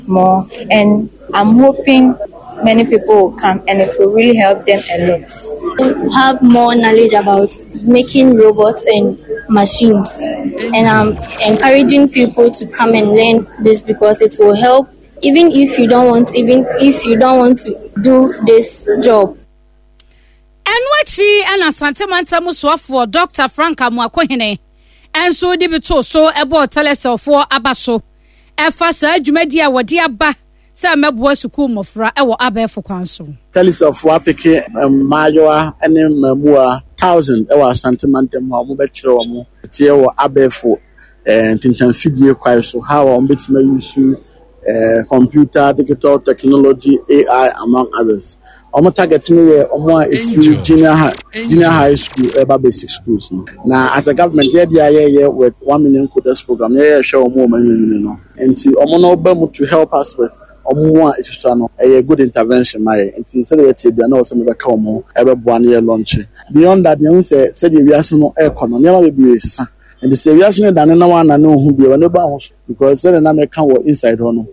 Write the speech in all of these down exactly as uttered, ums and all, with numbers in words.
more, and I'm hoping many people will come and it will really help them a lot. Have more knowledge about making robots and machines, and I'm encouraging people to come and learn this because it will help even if you don't want even if you don't want to do this job. And what she and Asante Manta Muswa for Doctor Franka Mwakohene and so debito so about telesel for Abaso. Efasa Jumedia Wadia Ba Sa Mabwa Suku Mofra Ewa Abe for Council. Telesel for Apeke Majoa and Mua thousand Ewa Santa Manta Mubetro Tio Abe for and Tintan Figure Quire so how on bits may use computer, digital technology, A I among others. I'm targeting here on is junior high, junior high school, ever basic schools. Now, as a government, yeah, yeah, yeah, with one million coders program, yeah, show more money, you know, and to Omono to help us with more a good intervention. My and to be know some of the common ever one year launch. Beyond that, you say, said we are no economy, never be and the serious than no one I know who be on the bounce because then I may come inside on.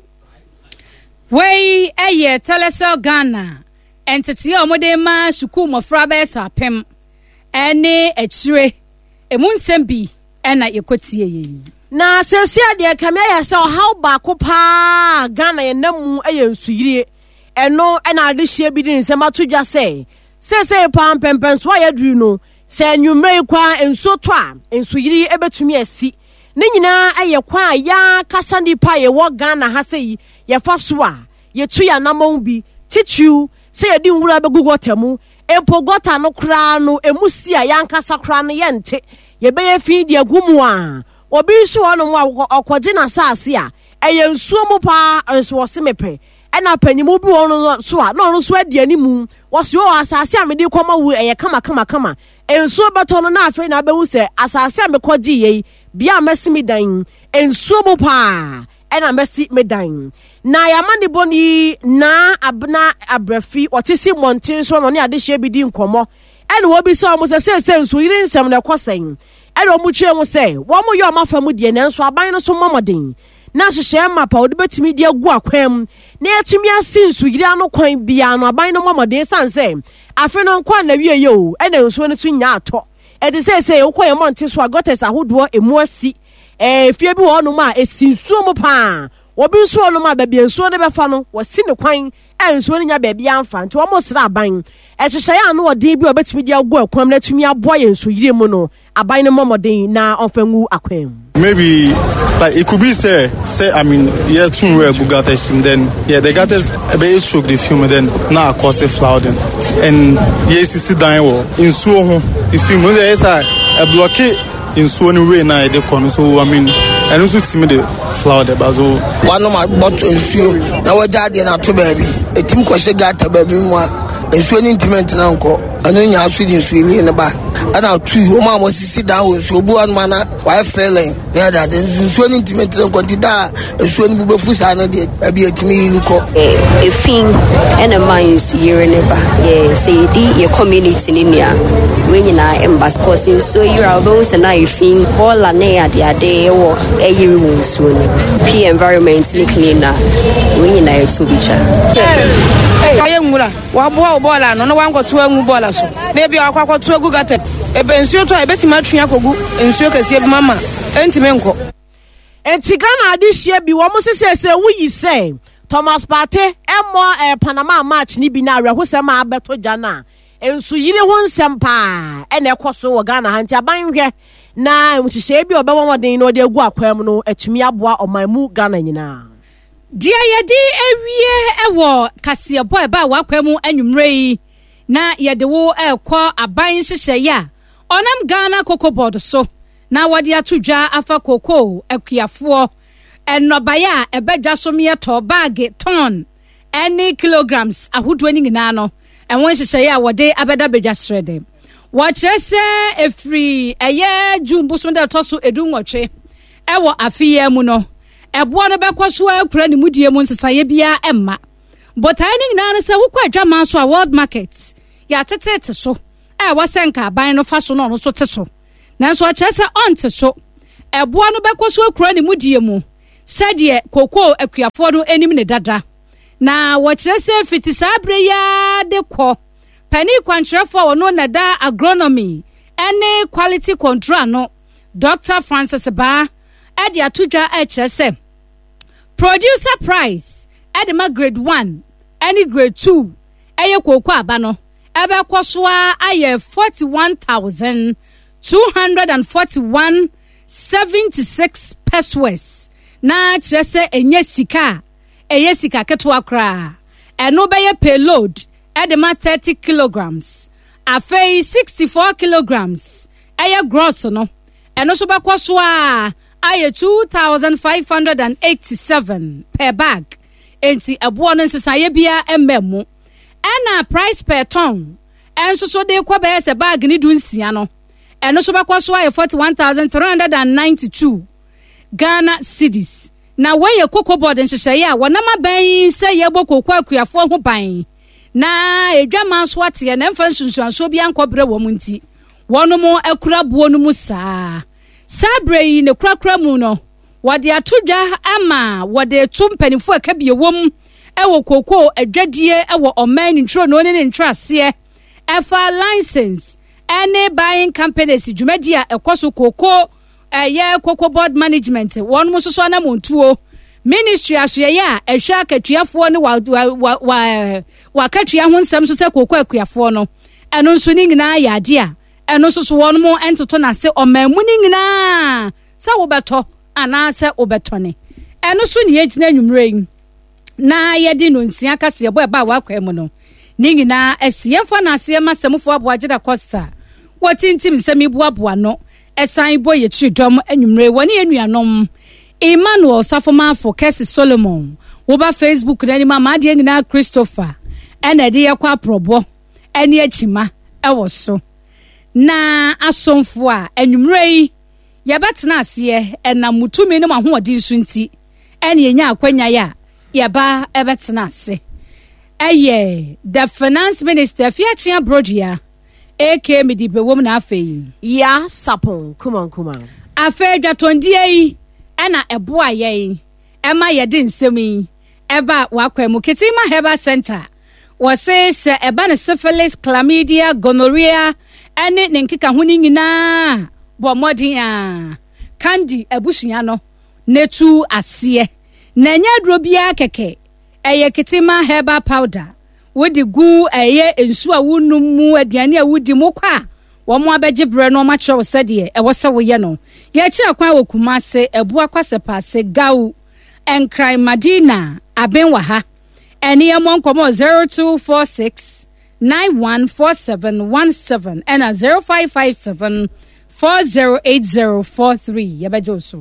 Way a year, Telesel Ghana. Entity omodema suku mofra be sapem ene echire emunsembi ena yekotie yi na sesi ade kame ya se how ba ko pa Ghana ye namu ayensuyire eno ena ade hie bi din se matodwa se sese pa pempen so ayaduru no se anwumre kwa enso to a ensuyire ebetumi asi ne nyina aye kwa ya kasa nipa ye wo Ghana ha se yi ye fa so a ye tu ya namon bi titu say a din wura be gugu temu epo gota no kra no emusi a yankasa kra no yente ye be ye fi dia gumu a obi nso ono mu akwaje na saase a eye nsuo mu pa enso wose mepe e na panyimu bi ono so a no no so adi animu wose o asase a me di koma wu eye kama kama kama ensuo beto no na afi na bewu se asase a me kwaji ye bia mesimi dan ensuo mu pa e na mesi medan na yamani boni na abna abrafi otisi montin so no ne ade hye bi di nkomo ene wo bi so mo se se nso yiri nsem na kwasen ene wo mu tue mo se wo mo yo mafa mu die nanso aban no so momoden na hyehye mapa wo de betimi di agu akwam na yatumi asi nso yiri ano kwan bia no aban no momoden sanse afi no nkwa na wie ye o ene nso no tu nya ato e de se se wo kwa montin so agotes ahodo emu asi eh fie bi wo no ma esinsuo mo pa obi nsuo no ma baabi nsuo de befa no wasi ne kwan e nsuo nya baabi amfa nti wo mo sra aban e hyehye ya no odin bi obetumi di agu akwam na tumi abo ye nsuo yire mu no aban no momodin na onfangu akwam. Maybe like it could be say say I mean yeah two where Google sim then yeah the gutters a bit stroke the film then now cause a flooding and yes it's down wo nsuo ho the film is a blockade nsuo no way na e de kono so I mean and also timi de flower de bazo one of my bottle nsuo na wajade na to baby etim kwose gata baby mu nsuo ni intimate na nko anu nya asu di nsuo ni ne ba ana tu o ma mo sisi da wo nsuo bu anu mana wa feeling na da nsuo ni intimate na nko da nsuo ni bu befu sa na de abi etimi nko e fin ena man nsuo yire ne ba ye say di your community ni nia we nyina embas cause so you are those and I fin all na ade ade wo e yire wo nsuo ni p environment ni clean na we nyina e to bicha aye ngura wa bo bola no no wan ko to anwu bola so na bi akwa ko to agu gata e be nsuo to e betima twia kogu nsuo kase bi mama entime nko enti Ghana ade hye bi wo mo sesese wuyi se Thomas Partey emo eh, Panama match ni bi na areho se ma abeto jana ensu yire ho nsem pa e na ekoso wo Ghana hanti aban hwe na mhihye bi obewo modin no de agu akwam no atumi aboa omanmu Ghana nyina. Dia yedi ewie ewo kase boy ba wakwam anwumre yi na yede wo ekọ aban hyehye ya onam Ghana cocoa board so na wode atodwa afa cocoa akuafo enobaya ebedwa so me to bag ton any kilograms ahodo ni nyina no enwon hyehye ya wode abeda bedwa srede wo kyerese efri eye jumbu so de toso edunwotwe ewo afiye mu no ebo no bekwaso akura ni mudie mu nsesaye bia emma but ani nyina no se wokwa adwama so a world market ya tetete so e wasenka aban no fa so no no so teto nanso a kyerese onte so ebo no bekwaso akura ni mudie mu sɛdeɛ koko akuafoɔ no anim ne dada na wɔkyerɛ sɛ fiti saa bere ya de kɔ pani kwankyerɛfoɔ wɔno na da agronomy ene quality control no Doctor Francis Ba ade atodwa ɛkyerɛ sɛ producer price ade ma grade one any grade two ɛyɛ koko aba no ebe kwoswa aye forty-one thousand two hundred forty-one seventy-six pesos na kyerɛ sɛ enye sika eye sika ketwa kra eno beye payload edema thirty kilograms afei sixty-four kilograms eye gross no eno so bekwoswa aye two thousand five hundred eighty-seven per bag enti ebo no nsesaye bia emmemu ena price per ton enso so de kwa be se bag ni du nsia no eno so bekwoswa aye forty-one thousand three hundred ninety-two Ghana cedis na weye koko board nhyehyeye a wonama ban se yebo koko akuafo ho ban na edwama so ate na mfa nsunsuanso bia nkobre wo mu nti wono mu akura buo no mu saa sabre yi ne kurakura mu no wode atodwa ama wode tumpanifo akabie wom ewo koko adwadie ewo oman ntro no ne ntrase efa license any buying companies dwumadi a ekoso koko eye koko board management won mu soso na montuo ministry ahye ya ehwa akatuafo ne wa wa wa katua ho nsam so se koko akuafo no eno nso ni nyina ya ade a eno soso won mu entoto na se omamu ni nyina se wo beto ana se obeto ne eno so ne yegina nwumre na yedi no nsia kase ebo eba wa kwam no ni nyina asiemfa na asiema semfo aboagida costa wotintim nsemi buaboa no esan boy yetridom anwumre woni enuanom Emmanuel Safoma for Kesi Solomon woba Facebook na ni mama de nyina Christopher ena de yakwa probo ene achima ewo so na asomfo a anwumre yabetena ase ena mutumi ne mahoodi nso nti ene yenya akwanya ya yaba ebetena ase eye the finance minister Fiachia Brodia eke midipe wom na afei ya sapon kuma kuma afei dwatondie ena eboa ye ema yede nsemi eba wakwemu Kitima Herbal Center wose se eba ne syphilis chlamydia gonorrhea ene ne nkeka ho ni nyina bo modin a kandi abusunya no netu ase na nya duro bia keke eye Kitima Herbal powder wodi gu eye ensu a wonum mu aduane a wodi mu kwa wo mo abeje bre no ma kyewo sede e wo se wo ye no ye kye akwan wo kumase ebua kwase paase gau enkrai madina abenwa ha ene ye mo nkomo zero two four six nine one four seven one seven and zero five five seven four zero eight zero four three ye bejo so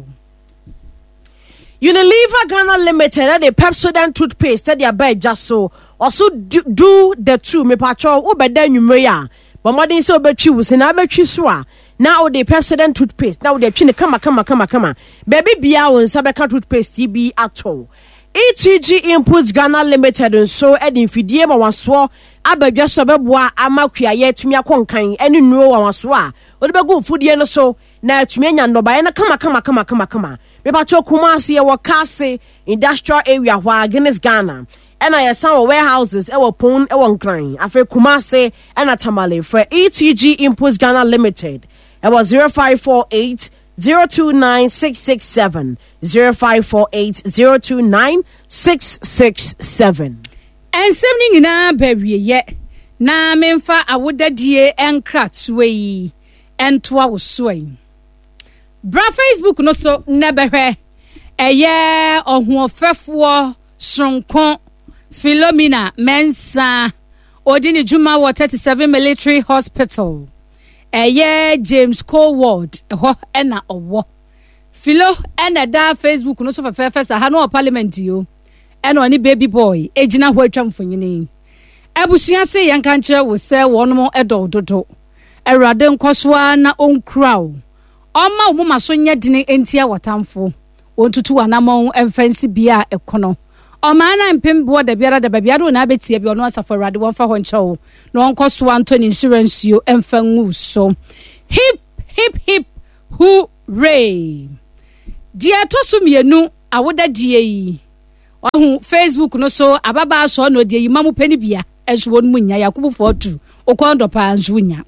Unilever Ghana Limited and the Pepsodent toothpaste that they buy just so also do, do the two me patrol o beda nwumre but modern so betwi wo se na betwi so a now the Pepsodent toothpaste now they twi kama kama kama kama baby bia won sabeka toothpaste bi ato E T G Inputs Ghana Limited so edi mfidie ma waso abadwa so beboa amakua ye tumi akonkan eni nuo wa waso a odi begu mfudie no so na tumi anya ndoba na kama kama kama kama kama me patrol Kumasi e wo Kase industrial area wa Guinness Ghana and I saw warehouses, ewa pon, ewa nkran. Afre Kumase and Atamale for E T G Inputs Ghana Limited. It was zero five four eight zero two nine six six seven zero five four eight zero two nine six six seven. And something na baby ye na memfa awodadie enkratwe entwa wosoi. Bra Facebook no so nebehwe eye ohuofefo sonkon Philomena Mensa Odini Juma wa thirty-seven Military Hospital eye James Cole Ward ho ena owo Philo ena da Facebook no so fa fa sa ha no parliament yo ena oni baby boy ejina ho atwa mfonyini abusua se yanka nkyere wo se wono edo dodo Erade nkoswa na onkraw Oma wo maso nya dine entia watamfo ontutu anamon emfansi bia ekono Oma na mpembo da biara da babiado na betie bi ono asafo Erade won fa ho nchewo no nkoswa Anthony insurance yo emfangu so hip hip hip hooray dia to so mienu awoda die yi wahu Facebook no so ababa so no die yi mamu pani bia enso won mu nya Yakubu Fortu okondo pa anso nya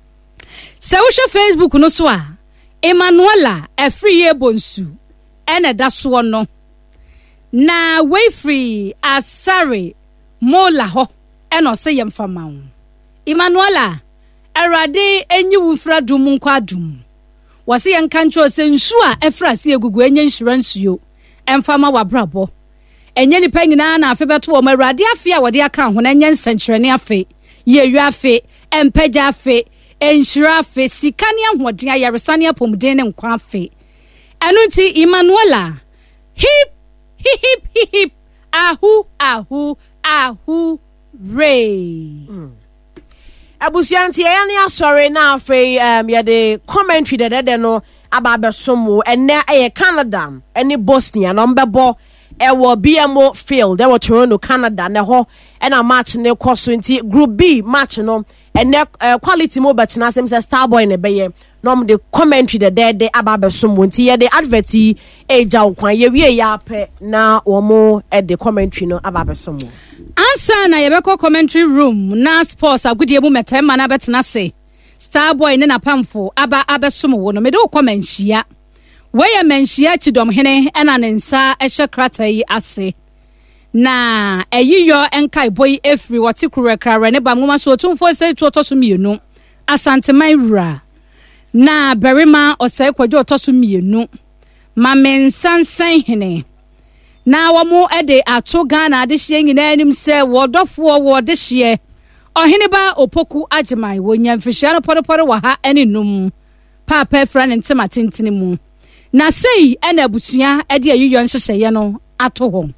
se wo hwe Facebook no so a Emmanuela Efriye Bonsu ene da so no na Wayfree Asare Mola ho eno se yemfa mawo Emmanuela Erade enyi wufra dum nkwadum wase yenka ncho se nsu a efra se egugu enye insurance yo emfama wabrabo enye ni panyina na afe beto o Erade afe a wode aka ho na enye nsenkyerene afe yeyu afe empeja afe enhyira afe sikane ahoden ayaresane apomden ne nkwa afe enu ti Emmanuela hip hip hip hip ahu ahu ahu ray mm. Abusianti ya ni asore na afei um ya de commentary de de no ababesomo enne eye Canada ene Bosnia no mbebo e wo B M O field e wo Toronto Canada ne ho e na match ne koso nti group B match no enne uh, quality mo betina sem se Starboy ne beye no m de commentary de de de ababesomo nti ye de advert e ja kwan ye wie ya pe na wo mo e de commentary no ababesomo Ansa na yebeko commentary room na sports agudie mu metema na betena se Starboy ne na pamfo aba abesomo wo no me de komenhia we ya menhia chidom hene ena ne nsa ehye kratai ase na eyiyo enkai boy efri wote kurekra ne ba ngoma so tumfo se tuotoso mienu asanteman wura na berima osai kwajo otoso mienu ma mensansan hene na wamu ede ato Ghana de hye nyina anim se wodofo wo de hye ohene ba opoku agemai wonya mfihia no podoporo wa ha ene num papa fra ne ntema tentene mu na sei ena abusua ede ayiyo nhyehyeye no ato ho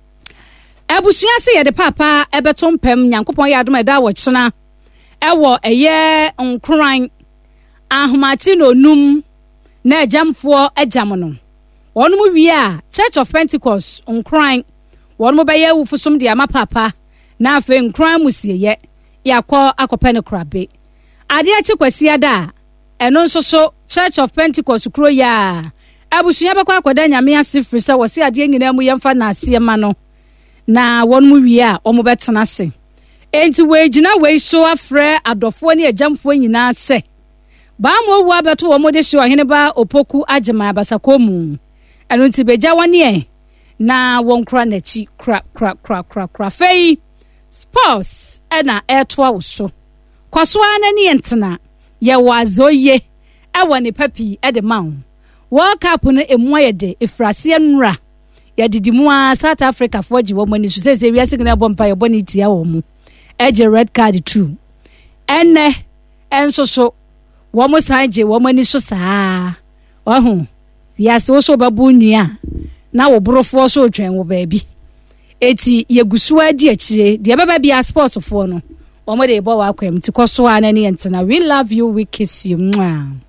abusua se ye de papa ebeto mpem nyankopon ya adom eda wo kyena ewo eye nkran ahomachi no num na agyamfo agyam no Onmu wia Church of Pentecost nkran wonmu beye wufusum de ama papa na afa nkran musieye yakọ akọpẹ ne krabe ade achi kwasi ada eno nsoso Church of Pentecost kro ya abusua bakọ akoda nyame asefri se wose ade nyina mu yemfa na ase ma no na wonmu wia omu betena se enti we gina we so afre adofo ne agyamfo nyina se ba mo wu abeto wo mo de hye ohene ba opoku agema abasakomu Anunti beja wanie na wonkra nachi kra kra kra kra kra fei sports ena etwa woso kwaso ana ne entena ye wazoye ewa ne papi ede mawo World Cup no emu yede efrase nra ya didimu a South Africa foji wo mani so sese wi asigna bompa ye boni tia wo mu eje red card true enne ensoso wo mo sanje wo mani so saa wahu Yes, also babu nua na wo borofo so twen wo baabi eti yegusu adi akire de baba bia sports fo no wo mo de bo wa kwam ti koso ana ne entena we love you we kiss you mwah.